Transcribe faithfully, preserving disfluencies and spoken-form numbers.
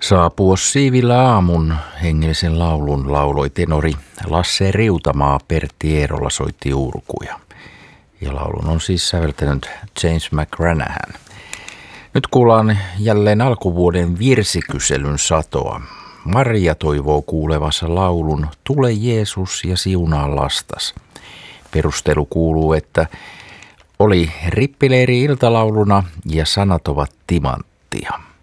Saapua siivillä aamun hengellisen laulun lauloi tenori Lasse Riutamaa, Pertti Eerola soitti urkuja. Ja laulun on siis säveltänyt James McGranahan. Nyt kuullaan jälleen alkuvuoden virsikyselyn satoa. Maria toivoo kuulevansa laulun Tule Jeesus ja siunaa lastas. Perustelu kuuluu, että oli rippileiri iltalauluna ja sanat ovat timanttia.